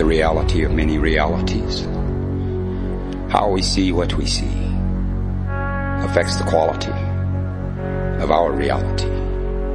the reality of many realities. How we see what we see affects the quality of our reality.